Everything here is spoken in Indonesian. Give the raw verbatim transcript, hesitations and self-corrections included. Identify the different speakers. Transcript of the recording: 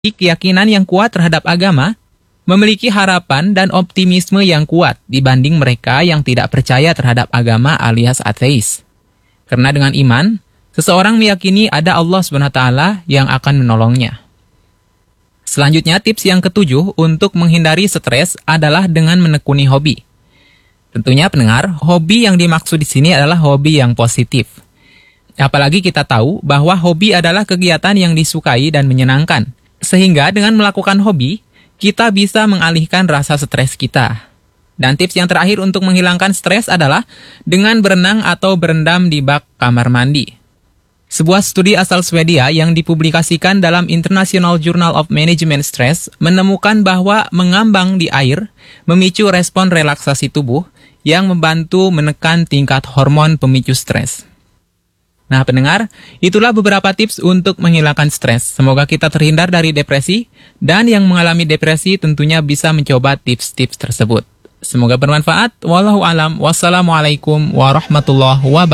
Speaker 1: keyakinan yang kuat terhadap agama, memiliki harapan dan optimisme yang kuat dibanding mereka yang tidak percaya terhadap agama alias ateis. Karena dengan iman, seseorang meyakini ada Allah subhanahu wa taala yang akan menolongnya. Selanjutnya, tips yang ketujuh untuk menghindari stres adalah dengan menekuni hobi. Tentunya pendengar, hobi yang dimaksud di sini adalah hobi yang positif. Apalagi kita tahu bahwa hobi adalah kegiatan yang disukai dan menyenangkan. Sehingga dengan melakukan hobi, kita bisa mengalihkan rasa stres kita. Dan tips yang terakhir untuk menghilangkan stres adalah dengan berenang atau berendam di bak kamar mandi. Sebuah studi asal Swedia yang dipublikasikan dalam International Journal of Management Stress menemukan bahwa mengambang di air memicu respon relaksasi tubuh yang membantu menekan tingkat hormon pemicu stres. Nah pendengar, itulah beberapa tips untuk menghilangkan stres. Semoga kita terhindar dari depresi, dan yang mengalami depresi tentunya bisa mencoba tips-tips tersebut. Semoga bermanfaat. Wallahu alam. Wassalamualaikum warahmatullahi wabarakatuh.